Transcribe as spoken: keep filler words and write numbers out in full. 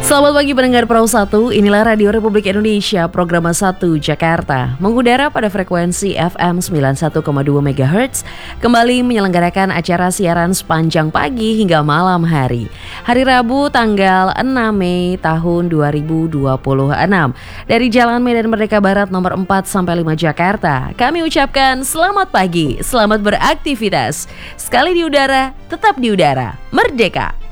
Selamat pagi pendengar Perahu satu, inilah Radio Republik Indonesia, program satu Jakarta. Mengudara pada frekuensi F M sembilan puluh satu koma dua megahertz, kembali menyelenggarakan acara siaran sepanjang pagi hingga malam hari. Hari Rabu tanggal enam Mei tahun dua ribu dua puluh enam. Dari Jalan Medan Merdeka Barat nomor empat sampai lima Jakarta, kami ucapkan selamat pagi, selamat beraktivitas. Sekali di udara, tetap di udara, merdeka.